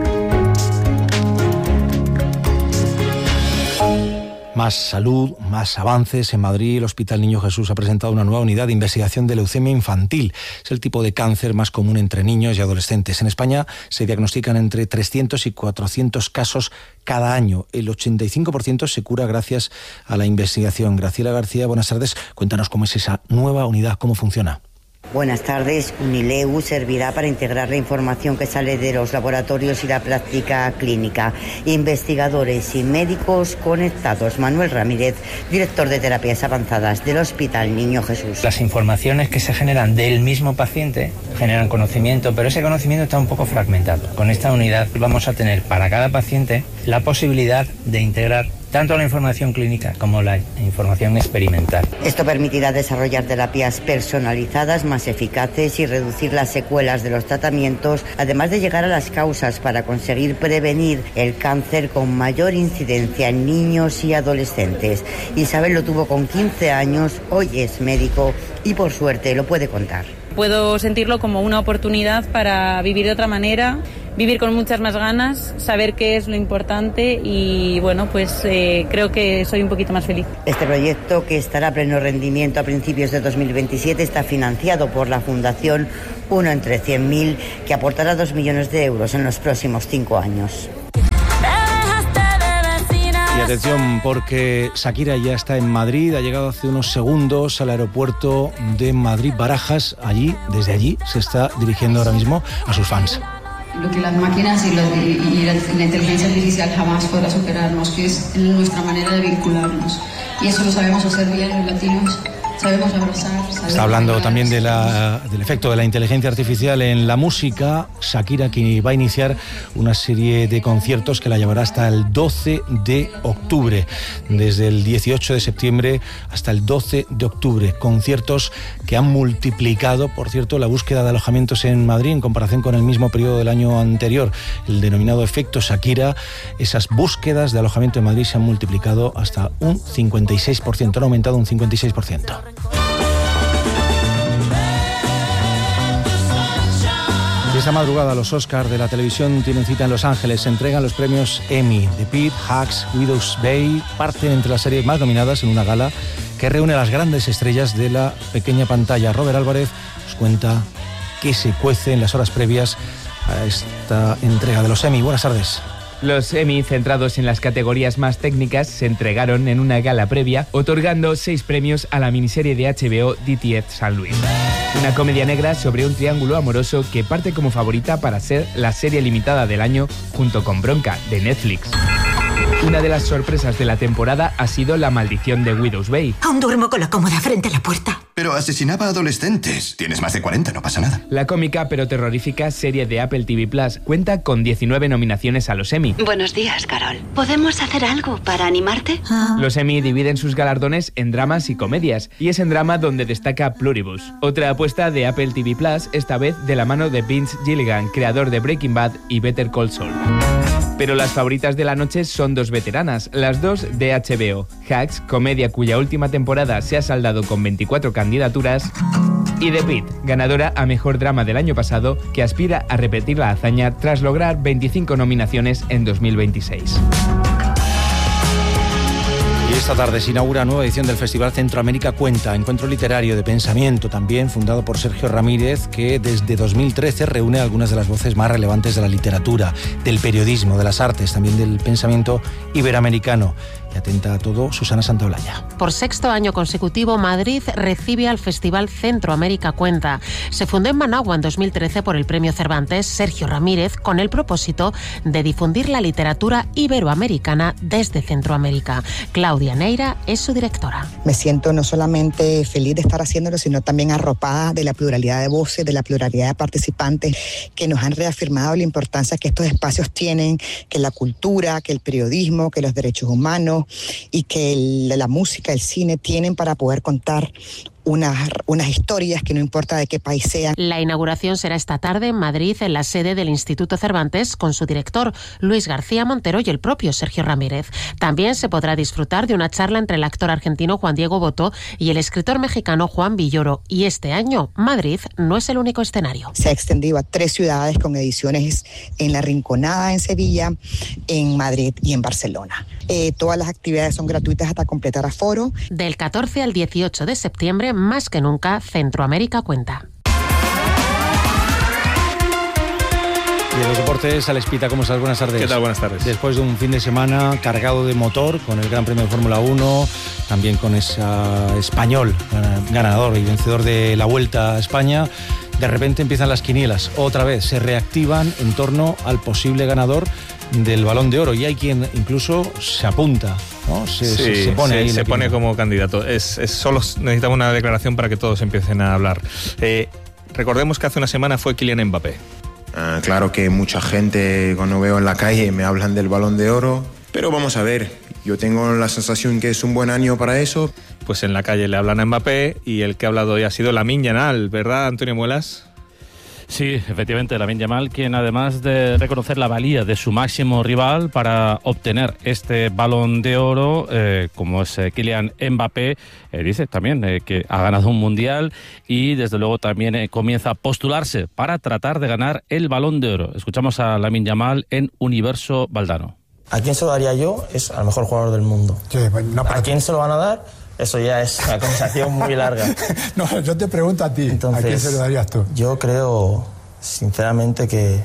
Más salud, más avances. En Madrid, el Hospital Niño Jesús ha presentado una nueva unidad de investigación de leucemia infantil. Es el tipo de cáncer más común entre niños y adolescentes. En España se diagnostican entre 300 y 400 casos cada año. El 85% se cura gracias a la investigación. Graciela García, buenas tardes. Cuéntanos cómo es esa nueva unidad, cómo funciona. Buenas tardes. Unileu servirá para integrar la información que sale de los laboratorios y la práctica clínica. Investigadores y médicos conectados. Manuel Ramírez, director de terapias avanzadas del Hospital Niño Jesús. Las informaciones que se generan del mismo paciente generan conocimiento, pero ese conocimiento está un poco fragmentado. Con esta unidad vamos a tener para cada paciente la posibilidad de integrar tanto la información clínica como la información experimental. Esto permitirá desarrollar terapias personalizadas más eficaces y reducir las secuelas de los tratamientos, además de llegar a las causas para conseguir prevenir el cáncer con mayor incidencia en niños y adolescentes. Isabel lo tuvo con 15 años, hoy es médico y por suerte lo puede contar. Puedo sentirlo como una oportunidad para vivir de otra manera, vivir con muchas más ganas, saber qué es lo importante y bueno, pues creo que soy un poquito más feliz. Este proyecto, que estará a pleno rendimiento a principios de 2027, está financiado por la Fundación 1 entre 100.000, que aportará 2 millones de euros en los próximos 5 años. Y atención, porque Shakira ya está en Madrid, ha llegado hace unos segundos al aeropuerto de Madrid-Barajas. Desde allí se está dirigiendo ahora mismo a sus fans. Lo que las máquinas y la inteligencia artificial jamás podrá superarnos, que es nuestra manera de vincularnos. Y eso lo sabemos hacer bien los latinos. Sabemos abrazar. Está hablando también del efecto de la inteligencia artificial en la música. Shakira, que va a iniciar una serie de conciertos que la llevará hasta el 12 de octubre. Desde el 18 de septiembre hasta el 12 de octubre. Conciertos que han multiplicado, por cierto, la búsqueda de alojamientos en Madrid en comparación con el mismo periodo del año anterior. El denominado efecto Shakira, esas búsquedas de alojamiento en Madrid se han multiplicado hasta un 56%, han aumentado un 56%. Y esta madrugada los Oscars de la televisión tienen cita en Los Ángeles. Se entregan los premios Emmy. The Pitt, Hacks, Widow's Bay parten entre las series más nominadas en una gala que reúne a las grandes estrellas de la pequeña pantalla. Robert Álvarez nos cuenta qué se cuece en las horas previas a esta entrega de los Emmy. Buenas tardes. Los Emmy, centrados en las categorías más técnicas, se entregaron en una gala previa, otorgando 6 premios a la miniserie de HBO DTF San Luis. Una comedia negra sobre un triángulo amoroso que parte como favorita para ser la serie limitada del año junto con Bronca, de Netflix. Una de las sorpresas de la temporada ha sido La maldición de Widow's Bay. Aún duermo con la cómoda frente a la puerta. Pero asesinaba a adolescentes. Tienes más de 40, no pasa nada. La cómica pero terrorífica serie de Apple TV Plus cuenta con 19 nominaciones a los Emmy. Buenos días, Carol. ¿Podemos hacer algo para animarte? Los Emmy dividen sus galardones en dramas y comedias, y es en drama donde destaca Pluribus. Otra apuesta de Apple TV Plus, esta vez de la mano de Vince Gilligan, creador de Breaking Bad y Better Call Saul. Pero las favoritas de la noche son 2 veteranas, las 2 de HBO. Hacks, comedia cuya última temporada se ha saldado con 24 candidaturas, y The Pitt, ganadora a Mejor Drama del año pasado, que aspira a repetir la hazaña tras lograr 25 nominaciones en 2026. Y esta tarde se inaugura nueva edición del Festival Centroamérica Cuenta, encuentro literario de pensamiento también, fundado por Sergio Ramírez, que desde 2013 reúne algunas de las voces más relevantes de la literatura, del periodismo, de las artes, también del pensamiento iberoamericano. Y atenta a todo Susana Santaolalla. Por 6º año consecutivo, Madrid recibe al Festival Centroamérica Cuenta. Se fundó en Managua en 2013 por el Premio Cervantes Sergio Ramírez, con el propósito de difundir la literatura iberoamericana desde Centroamérica. Claudia Neira es su directora. Me siento no solamente feliz de estar haciéndolo, sino también arropada de la pluralidad de voces, de la pluralidad de participantes que nos han reafirmado la importancia que estos espacios tienen, que la cultura, que el periodismo, que los derechos humanos y que la música, el cine tienen para poder contar unas historias que no importa de qué país sean. La inauguración será esta tarde en Madrid, en la sede del Instituto Cervantes, con su director Luis García Montero y el propio Sergio Ramírez. También se podrá disfrutar de una charla entre el actor argentino Juan Diego Botto y el escritor mexicano Juan Villoro. Y este año, Madrid no es el único escenario. Se ha extendido a 3 ciudades con ediciones en La Rinconada, en Sevilla, en Madrid y en Barcelona. Todas las actividades son gratuitas hasta completar aforo. Del 14 al 18 de septiembre, más que nunca, Centroamérica Cuenta. Y en los deportes, Alex Pita, ¿cómo estás? Buenas tardes. ¿Qué tal? Buenas tardes. Después de un fin de semana cargado de motor, con el Gran Premio de Fórmula 1, también con ese español ganador y vencedor de la Vuelta a España, de repente empiezan las quinielas. Otra vez se reactivan en torno al posible ganador del Balón de Oro, y hay quien incluso se apunta, ¿no? Se pone como candidato. Solo necesitamos una declaración para que todos empiecen a hablar. Recordemos que hace una semana fue Kylian Mbappé. Claro que mucha gente cuando veo en la calle me hablan del Balón de Oro, pero vamos a ver, yo tengo la sensación que es un buen año para eso. Pues en la calle le hablan a Mbappé, y el que ha hablado hoy ha sido Lamine Yamal, ¿verdad, Antonio Muelas? Sí, efectivamente, Lamine Yamal, quien además de reconocer la valía de su máximo rival para obtener este Balón de Oro, como es Kylian Mbappé, dice también que ha ganado un mundial y desde luego también comienza a postularse para tratar de ganar el Balón de Oro. Escuchamos a Lamine Yamal en Universo Valdano. ¿A quién se lo daría yo? Es al mejor jugador del mundo. Sí, no, ¿a quién se lo van a dar? Eso ya es una conversación muy larga. No, yo te pregunto a ti. Entonces, ¿a quién se lo darías tú? Yo creo, sinceramente, que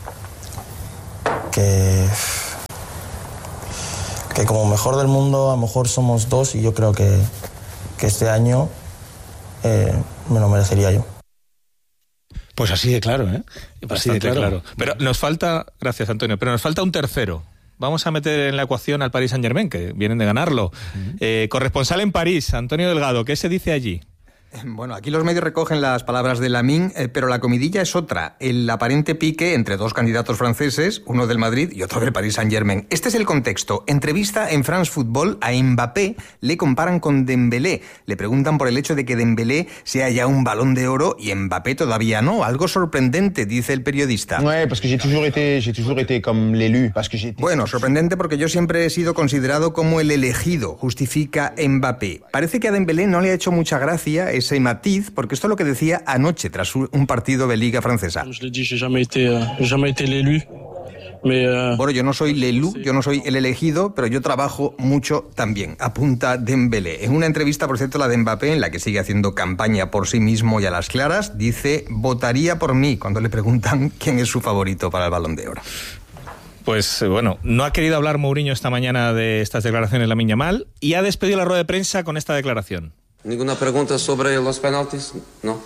como mejor del mundo, a lo mejor somos dos, y yo creo que este año me lo merecería yo. Pues así de claro, ¿eh? Bastante claro. Pero nos falta, gracias Antonio, pero nos falta un tercero. Vamos a meter en la ecuación al Paris Saint-Germain, que vienen de ganarlo. Corresponsal en París, Antonio Delgado, ¿qué se dice allí? Bueno, aquí los medios recogen las palabras de Lamine, pero la comidilla es otra. El aparente pique entre dos candidatos franceses, uno del Madrid y otro del Paris Saint-Germain. Este es el contexto. Entrevista en France Football a Mbappé, le comparan con Dembélé. Le preguntan por el hecho de que Dembélé sea ya un Balón de Oro y Mbappé todavía no. Algo sorprendente, dice el periodista. Bueno, sorprendente porque yo siempre he sido considerado como el elegido, justifica Mbappé. Parece que a Dembélé no le ha hecho mucha gracia ese matiz, porque esto es lo que decía anoche tras un partido de Liga francesa. Bueno, yo no soy l'élu, yo no soy el elegido, pero yo trabajo mucho también, apunta Dembélé. En una entrevista, por cierto, la de Mbappé, en la que sigue haciendo campaña por sí mismo y a las claras, dice: votaría por mí, cuando le preguntan quién es su favorito para el Balón de Oro. Pues bueno, no ha querido hablar Mourinho esta mañana de estas declaraciones Lamine Yamal, y ha despedido la rueda de prensa con esta declaración. ¿Ninguna pregunta sobre los penaltis? No.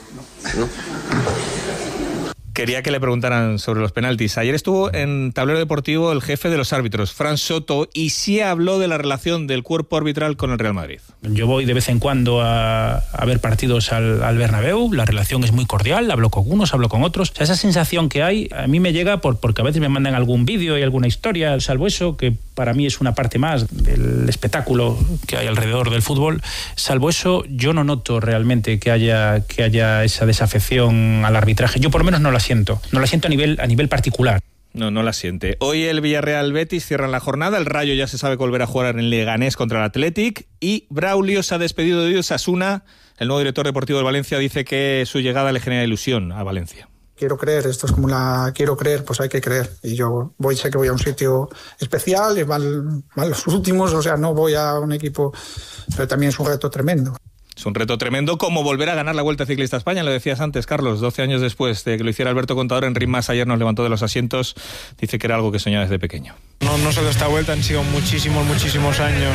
Quería que le preguntaran sobre los penaltis. Ayer estuvo en Tablero Deportivo el jefe de los árbitros, Fran Soto, y sí habló de la relación del cuerpo arbitral con el Real Madrid. Yo voy de vez en cuando a ver partidos al Bernabéu, la relación es muy cordial, hablo con unos, hablo con otros. O sea, esa sensación que hay a mí me llega porque a veces me mandan algún vídeo y alguna historia, salvo eso, que para mí es una parte más del espectáculo que hay alrededor del fútbol. Salvo eso, yo no noto realmente que haya esa desafección al arbitraje. Yo por lo menos no la siento a nivel particular. No la siente. Hoy el Villarreal Betis cierran la jornada, el Rayo ya se sabe que volverá a jugar en Leganés contra el Athletic, y Braulio se ha despedido de Osasuna. El nuevo director deportivo de Valencia dice que su llegada le genera ilusión a Valencia. Quiero creer, esto es como quiero creer, pues hay que creer. Y yo sé que voy a un sitio especial, y van los últimos, o sea, no voy a un equipo, pero también es un reto tremendo. Es un reto tremendo, como volver a ganar la Vuelta Ciclista a España, lo decías antes, Carlos, 12 años después de que lo hiciera Alberto Contador. Enric Mas ayer nos levantó de los asientos, dice que era algo que soñaba desde pequeño. No solo esta Vuelta, han sido muchísimos años,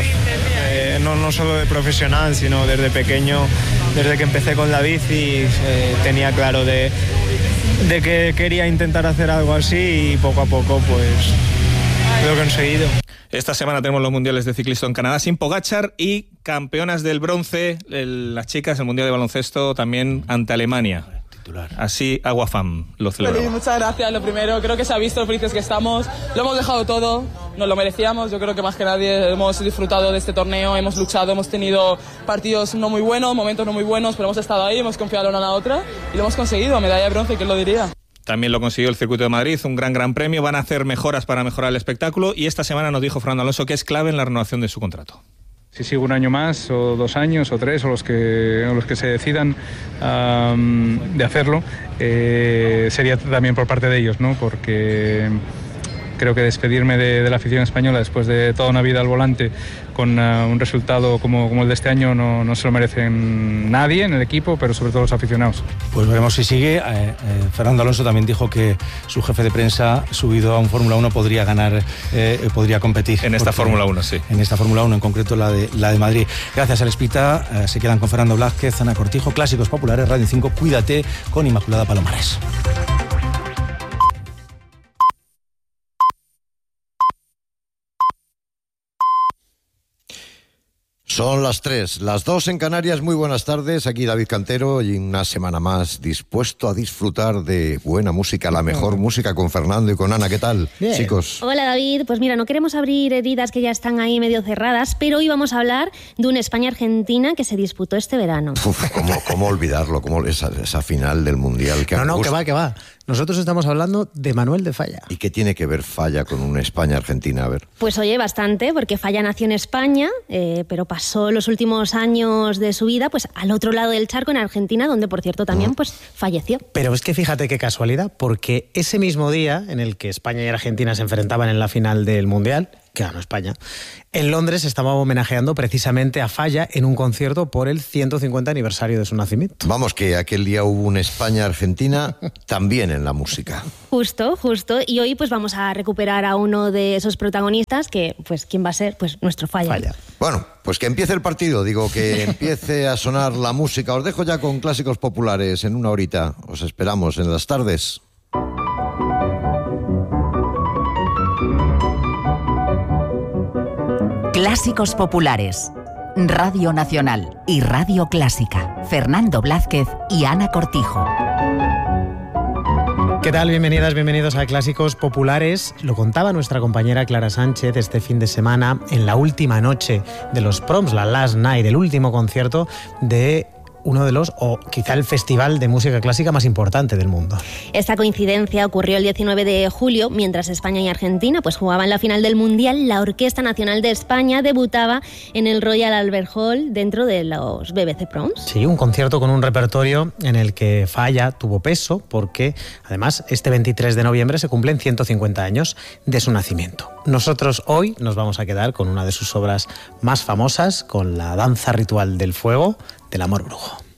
no solo de profesional, sino desde pequeño, desde que empecé con la bici, tenía claro de que quería intentar hacer algo así, y poco a poco pues lo he conseguido. Esta semana tenemos los mundiales de ciclismo en Canadá sin Pogačar, y campeonas del bronce, las chicas, el mundial de baloncesto también ante Alemania. Así Aguafam lo celebró. Muchas gracias, lo primero, creo que se ha visto lo felices que estamos, lo hemos dejado todo, nos lo merecíamos, yo creo que más que nadie hemos disfrutado de este torneo, hemos luchado, hemos tenido partidos no muy buenos, momentos no muy buenos, pero hemos estado ahí, hemos confiado una a la otra y lo hemos conseguido, medalla de bronce, ¿quién lo diría? También lo consiguió el Circuito de Madrid, un gran premio. Van a hacer mejoras para mejorar el espectáculo, y esta semana nos dijo Fernando Alonso que es clave en la renovación de su contrato. Si sigo un año más, o 2 años, o 3, o los que se decidan de hacerlo, sería también por parte de ellos, ¿no? Porque Creo que despedirme de la afición española después de toda una vida al volante con un resultado como el de este año no se lo merecen nadie en el equipo, pero sobre todo los aficionados. Pues veremos si sigue. Fernando Alonso también dijo que su jefe de prensa, subido a un Fórmula 1, podría ganar, podría competir. En esta Fórmula 1, sí. En esta Fórmula 1, en concreto la de Madrid. Gracias, Alespita. Se quedan con Fernando Blázquez, Ana Cortijo, Clásicos Populares, Radio 5. Cuídate, con Inmaculada Palomares. Son las 3, las 2 en Canarias. Muy buenas tardes, aquí David Cantero y una semana más dispuesto a disfrutar de buena música, la mejor música con Fernando y con Ana. ¿Qué tal, chicos? Hola, David. Pues mira, no queremos abrir heridas que ya están ahí medio cerradas, pero hoy vamos a hablar de una España-Argentina que se disputó este verano. ¿Cómo olvidarlo? Esa final del Mundial. Que que va. Nosotros estamos hablando de Manuel de Falla. ¿Y qué tiene que ver Falla con una España-Argentina? A ver. Pues oye, bastante, porque Falla nació en España, pero pasó los últimos años de su vida pues al otro lado del charco, en Argentina, donde por cierto también pues falleció. Pero es que fíjate qué casualidad, porque ese mismo día en el que España y Argentina se enfrentaban en la final del Mundial, que ganó España, en Londres estaba homenajeando precisamente a Falla en un concierto por el 150 aniversario de su nacimiento. Vamos, que aquel día hubo una España-Argentina también en la música. Justo. Y hoy pues vamos a recuperar a uno de esos protagonistas que, pues, ¿quién va a ser? Pues nuestro Falla. Bueno, pues que empiece el partido, que empiece a sonar la música. Os dejo ya con Clásicos Populares en una horita. Os esperamos en las tardes. Clásicos Populares, Radio Nacional y Radio Clásica. Fernando Blázquez y Ana Cortijo. ¿Qué tal? Bienvenidas, bienvenidos a Clásicos Populares. Lo contaba nuestra compañera Clara Sánchez este fin de semana en la última noche de los Proms, la Last Night, el último concierto de uno de los, o quizá el festival de música clásica más importante del mundo. Esta coincidencia ocurrió el 19 de julio, mientras España y Argentina pues jugaban la final del Mundial. La Orquesta Nacional de España debutaba en el Royal Albert Hall dentro de los BBC Proms. Sí, un concierto con un repertorio en el que Falla tuvo peso, porque además este 23 de noviembre se cumplen 150 años de su nacimiento. Nosotros hoy nos vamos a quedar con una de sus obras más famosas, con la danza ritual del fuego, del Amor Brujo.